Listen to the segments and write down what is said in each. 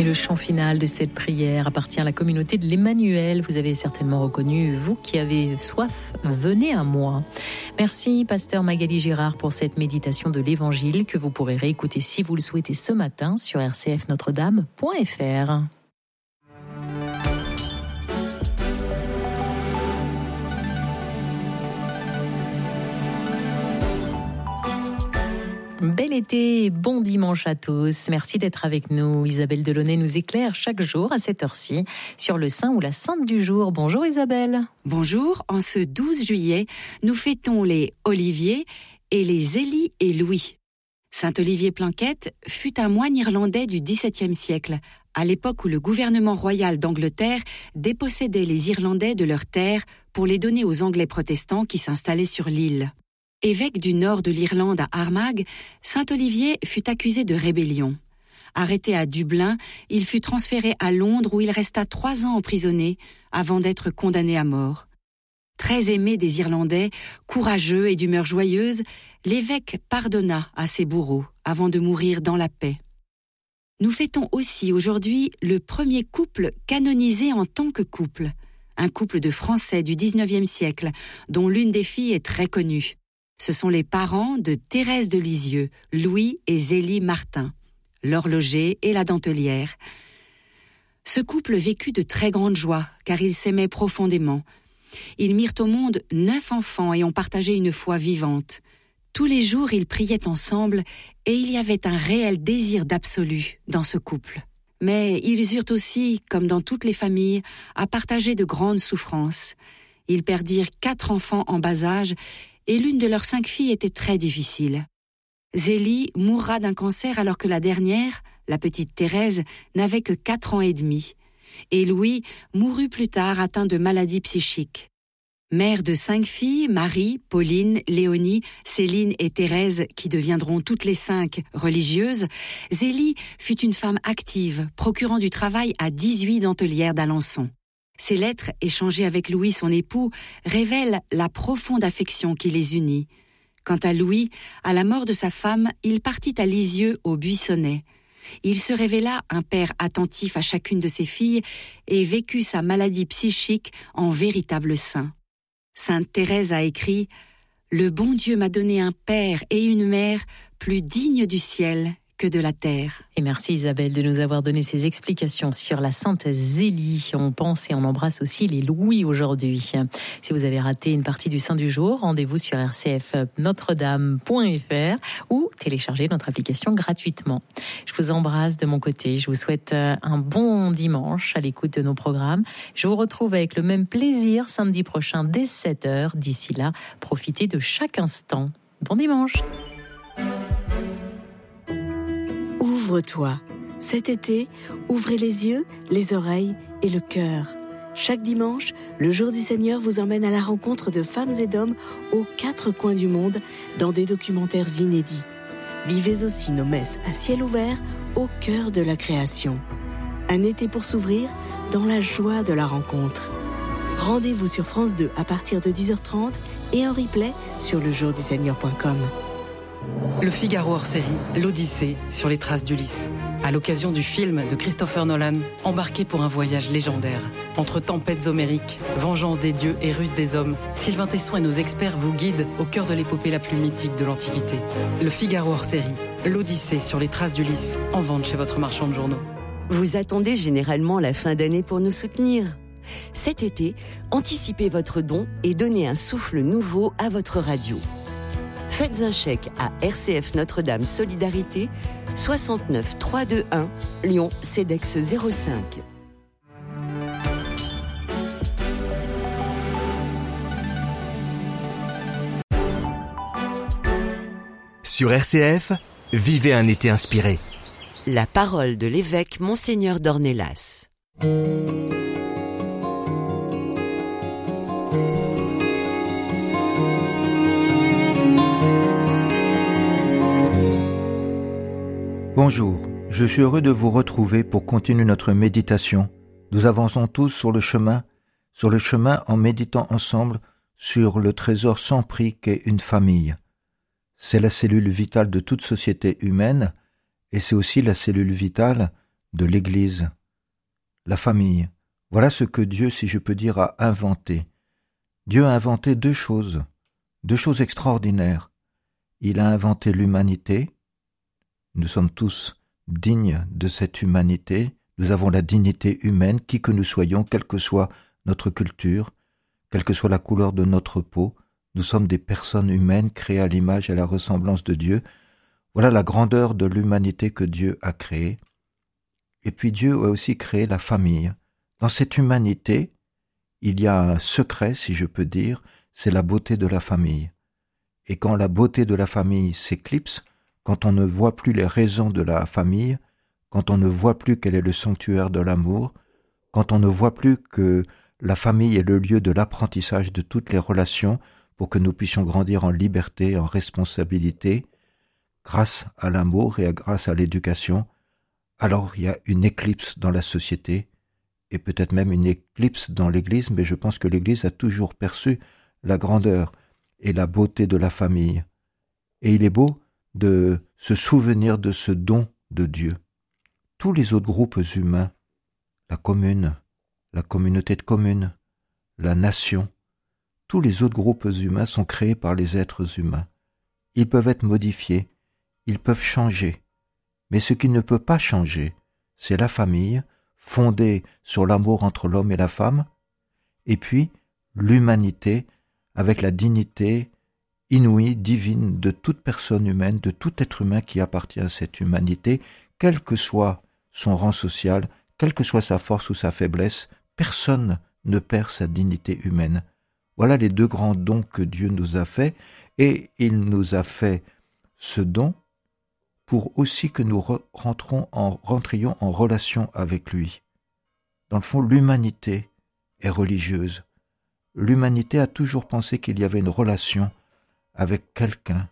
Et le chant final de cette prière appartient à la communauté de l'Emmanuel. Vous avez certainement reconnu, vous qui avez soif, venez à moi. Merci, pasteur Magali Girard, pour cette méditation de l'Évangile que vous pourrez réécouter si vous le souhaitez ce matin sur rcfnotredame.fr. Bel été, bon dimanche à tous. Merci d'être avec nous. Isabelle Delaunay nous éclaire chaque jour à cette heure-ci sur le saint ou la sainte du jour. Bonjour Isabelle. Bonjour, en ce 12 juillet, nous fêtons les Olivier et les Zélie et Louis. Saint Olivier Planquette fut un moine irlandais du XVIIe siècle, à l'époque où le gouvernement royal d'Angleterre dépossédait les Irlandais de leurs terres pour les donner aux Anglais protestants qui s'installaient sur l'île. Évêque du nord de l'Irlande à Armagh, saint Olivier fut accusé de rébellion. Arrêté à Dublin, il fut transféré à Londres où il resta 3 ans emprisonné avant d'être condamné à mort. Très aimé des Irlandais, courageux et d'humeur joyeuse, l'évêque pardonna à ses bourreaux avant de mourir dans la paix. Nous fêtons aussi aujourd'hui le premier couple canonisé en tant que couple, un couple de Français du XIXe siècle dont l'une des filles est très connue. Ce sont les parents de Thérèse de Lisieux, Louis et Zélie Martin, l'horloger et la dentelière. Ce couple vécut de très grandes joies, car ils s'aimaient profondément. Ils mirent au monde 9 enfants et ont partagé une foi vivante. Tous les jours, ils priaient ensemble et il y avait un réel désir d'absolu dans ce couple. Mais ils eurent aussi, comme dans toutes les familles, à partager de grandes souffrances. Ils perdirent 4 enfants en bas âge et l'une de leurs 5 filles était très difficile. Zélie mourra d'un cancer alors que la dernière, la petite Thérèse, n'avait que 4 ans et demi. Et Louis mourut plus tard atteint de maladies psychiques. Mère de 5 filles, Marie, Pauline, Léonie, Céline et Thérèse, qui deviendront toutes les 5 religieuses, Zélie fut une femme active, procurant du travail à 18 dentelières d'Alençon. Ces lettres, échangées avec Louis, son époux, révèlent la profonde affection qui les unit. Quant à Louis, à la mort de sa femme, il partit à Lisieux, au Buissonnais. Il se révéla un père attentif à chacune de ses filles et vécut sa maladie psychique en véritable saint. Sainte Thérèse a écrit « Le bon Dieu m'a donné un père et une mère plus dignes du ciel que de la terre. » Et merci Isabelle de nous avoir donné ces explications sur la Sainte Zélie. On pense et on embrasse aussi les Louis aujourd'hui. Si vous avez raté une partie du Saint du jour, rendez-vous sur rcfnotredame.fr ou téléchargez notre application gratuitement. Je vous embrasse de mon côté. Je vous souhaite un bon dimanche à l'écoute de nos programmes. Je vous retrouve avec le même plaisir samedi prochain dès 7h. D'ici là, profitez de chaque instant. Bon dimanche. Ouvre-toi. Cet été, ouvrez les yeux, les oreilles et le cœur. Chaque dimanche, le Jour du Seigneur vous emmène à la rencontre de femmes et d'hommes aux 4 coins du monde dans des documentaires inédits. Vivez aussi nos messes à ciel ouvert au cœur de la création. Un été pour s'ouvrir dans la joie de la rencontre. Rendez-vous sur France 2 à partir de 10h30 et en replay sur lejourduseigneur.com. Le Figaro hors série, l'Odyssée sur les traces d'Ulysse. À l'occasion du film de Christopher Nolan, embarqué pour un voyage légendaire. Entre tempêtes homériques, vengeance des dieux et ruse des hommes, Sylvain Tesson et nos experts vous guident au cœur de l'épopée la plus mythique de l'Antiquité. Le Figaro hors série, l'Odyssée sur les traces d'Ulysse, en vente chez votre marchand de journaux. Vous attendez généralement la fin d'année pour nous soutenir. Cet été, anticipez votre don et donnez un souffle nouveau à votre radio. Faites un chèque à RCF Notre-Dame Solidarité, 69 321 Lyon CEDEX 05. Sur RCF, vivez un été inspiré. La parole de l'évêque Monseigneur d'Ornelas. Bonjour, je suis heureux de vous retrouver pour continuer notre méditation. Nous avançons tous sur le chemin en méditant ensemble sur le trésor sans prix qu'est une famille. C'est la cellule vitale de toute société humaine et c'est aussi la cellule vitale de l'Église, la famille. Voilà ce que Dieu, si je peux dire, a inventé. Dieu a inventé deux choses extraordinaires. Il a inventé l'humanité. Nous sommes tous dignes de cette humanité. Nous avons la dignité humaine, qui que nous soyons, quelle que soit notre culture, quelle que soit la couleur de notre peau. Nous sommes des personnes humaines créées à l'image et à la ressemblance de Dieu. Voilà la grandeur de l'humanité que Dieu a créée. Et puis Dieu a aussi créé la famille. Dans cette humanité, il y a un secret, si je peux dire, c'est la beauté de la famille. Et quand la beauté de la famille s'éclipse, quand on ne voit plus les raisons de la famille, quand on ne voit plus quel est le sanctuaire de l'amour, quand on ne voit plus que la famille est le lieu de l'apprentissage de toutes les relations pour que nous puissions grandir en liberté, en responsabilité, grâce à l'amour et grâce à l'éducation, alors il y a une éclipse dans la société, et peut-être même une éclipse dans l'Église, mais je pense que l'Église a toujours perçu la grandeur et la beauté de la famille. Et il est beau de se souvenir de ce don de Dieu. Tous les autres groupes humains, la commune, la communauté de communes, la nation, tous les autres groupes humains sont créés par les êtres humains. Ils peuvent être modifiés, ils peuvent changer, mais ce qui ne peut pas changer, c'est la famille, fondée sur l'amour entre l'homme et la femme, et puis l'humanité avec la dignité inouïe, divine de toute personne humaine, de tout être humain qui appartient à cette humanité, quel que soit son rang social, quelle que soit sa force ou sa faiblesse, personne ne perd sa dignité humaine. Voilà les deux grands dons que Dieu nous a faits, et il nous a fait ce don pour aussi que nous rentrions en relation avec lui. Dans le fond, l'humanité est religieuse. L'humanité a toujours pensé qu'il y avait une relation avec quelqu'un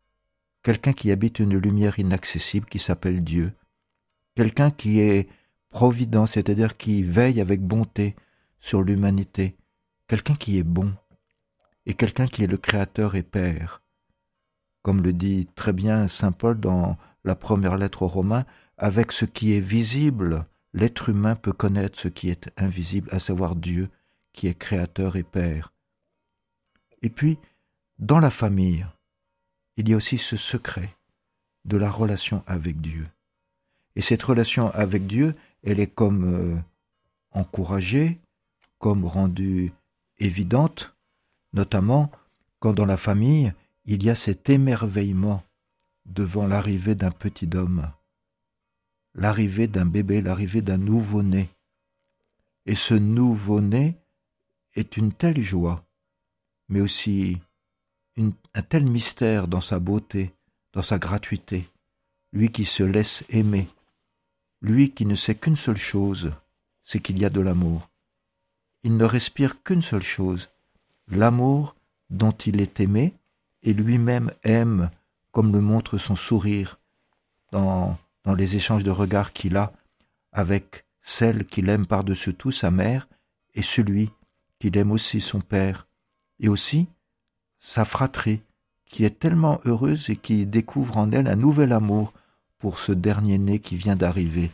qui habite une lumière inaccessible qui s'appelle Dieu, quelqu'un qui est provident, c'est-à-dire qui veille avec bonté sur l'humanité, quelqu'un qui est bon, et quelqu'un qui est le Créateur et Père. Comme le dit très bien saint Paul dans la première lettre aux Romains, avec ce qui est visible, l'être humain peut connaître ce qui est invisible, à savoir Dieu, qui est Créateur et Père. Et puis, dans la famille, il y a aussi ce secret de la relation avec Dieu. Et cette relation avec Dieu, elle est comme encouragée, comme rendue évidente, notamment quand dans la famille, il y a cet émerveillement devant l'arrivée d'un petit homme, l'arrivée d'un bébé, l'arrivée d'un nouveau-né. Et ce nouveau-né est une telle joie, mais aussi un tel mystère dans sa beauté, dans sa gratuité, lui qui se laisse aimer, lui qui ne sait qu'une seule chose, c'est qu'il y a de l'amour. Il ne respire qu'une seule chose, l'amour dont il est aimé, et lui-même aime, comme le montre son sourire dans les échanges de regards qu'il a avec celle qu'il aime par-dessus tout, sa mère, et celui qu'il aime aussi, son père, et aussi sa fratrie, qui est tellement heureuse et qui découvre en elle un nouvel amour pour ce dernier-né qui vient d'arriver.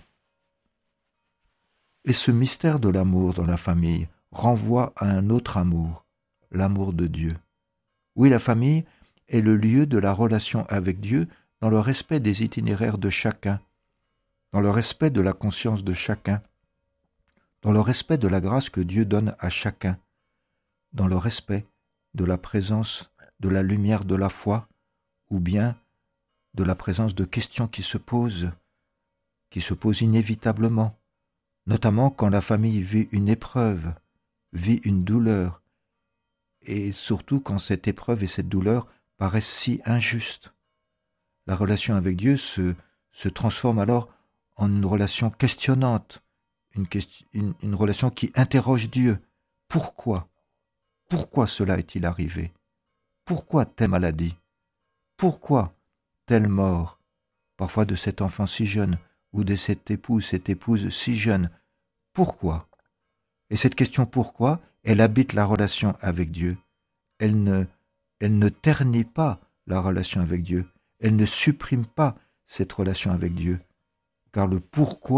Et ce mystère de l'amour dans la famille renvoie à un autre amour, l'amour de Dieu. Oui, la famille est le lieu de la relation avec Dieu dans le respect des itinéraires de chacun, dans le respect de la conscience de chacun, dans le respect de la grâce que Dieu donne à chacun, dans le respect de la présence de la lumière de la foi, ou bien de la présence de questions qui se posent inévitablement, notamment quand la famille vit une épreuve, vit une douleur, et surtout quand cette épreuve et cette douleur paraissent si injustes. La relation avec Dieu se transforme alors en une relation questionnante, une relation qui interroge Dieu. Pourquoi cela est-il arrivé? Pourquoi telle maladie? Pourquoi telle mort? Parfois de cet enfant si jeune, ou de cette épouse si jeune. Pourquoi? Et cette question pourquoi, elle habite la relation avec Dieu. Elle ne ternit pas la relation avec Dieu. Elle ne supprime pas cette relation avec Dieu. Car le pourquoi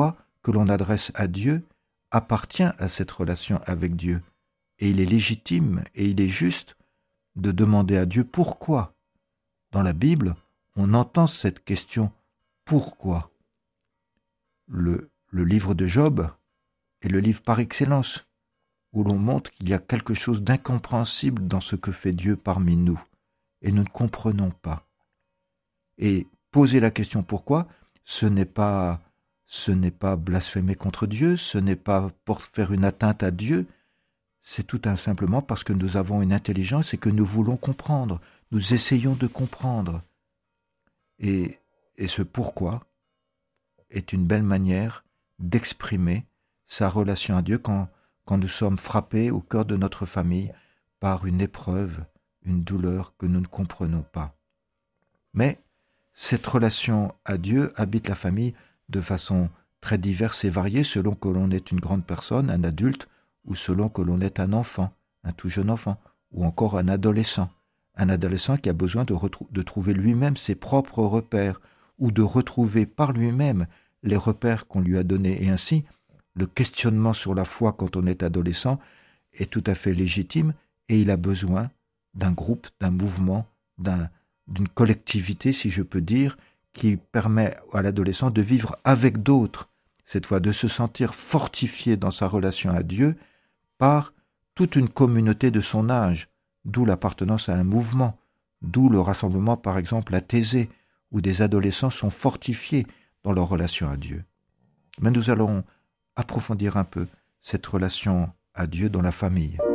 que l'on adresse à Dieu appartient à cette relation avec Dieu. Et il est légitime et il est juste de demander à Dieu pourquoi. Dans la Bible, on entend cette question « pourquoi ?» Le livre de Job est le livre par excellence, où l'on montre qu'il y a quelque chose d'incompréhensible dans ce que fait Dieu parmi nous, et nous ne comprenons pas. Et poser la question « pourquoi ?» ce n'est pas blasphémer contre Dieu, ce n'est pas pour faire une atteinte à Dieu, c'est tout simplement parce que nous avons une intelligence et que nous voulons comprendre, nous essayons de comprendre. Et ce pourquoi est une belle manière d'exprimer sa relation à Dieu quand nous sommes frappés au cœur de notre famille par une épreuve, une douleur que nous ne comprenons pas. Mais cette relation à Dieu habite la famille de façon très diverse et variée selon que l'on est une grande personne, un adulte, ou selon que l'on est un enfant, un tout jeune enfant, ou encore un adolescent qui a besoin de trouver lui-même ses propres repères, ou de retrouver par lui-même les repères qu'on lui a donnés. Et ainsi, le questionnement sur la foi quand on est adolescent est tout à fait légitime, et il a besoin d'un groupe, d'un mouvement, d'une collectivité, si je peux dire, qui permet à l'adolescent de vivre avec d'autres, cette fois de se sentir fortifié dans sa relation à Dieu par toute une communauté de son âge, d'où l'appartenance à un mouvement, d'où le rassemblement par exemple à Thésée, où des adolescents sont fortifiés dans leur relation à Dieu. Mais nous allons approfondir un peu cette relation à Dieu dans la famille.